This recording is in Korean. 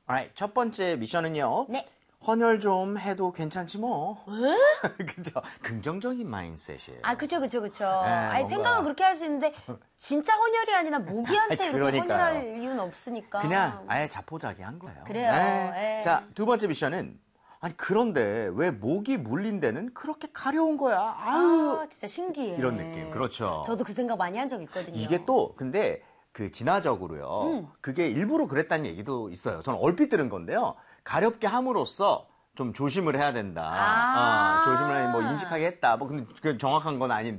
Alright, 첫 번째 미션은요. 네. 헌혈 좀 해도 괜찮지 뭐. 그죠? 긍정적인 마인드셋이에요. 아, 그쵸. 네, 아니, 뭔가- 생각은 그렇게 할 수 있는데, 진짜 헌혈이 아니라 모기한테 아니, 이렇게 그러니까요. 헌혈할 이유는 없으니까. 그냥 아예 자포자기한 거예요. 그래요. 예. 자, 두 번째 미션은 아니 그런데 왜 모기 물린 데는 그렇게 가려운 거야? 아유. 아, 진짜 신기해. 이런 느낌. 그렇죠. 저도 그 생각 많이 한 적 있거든요. 이게 또 근데 그 진화적으로요. 그게 일부러 그랬다는 얘기도 있어요. 저는 얼핏 들은 건데요. 가렵게 함으로써 좀 조심을 해야 된다. 아. 조심을 뭐 인식하게 했다. 뭐 근데 그 정확한 건 아닌데.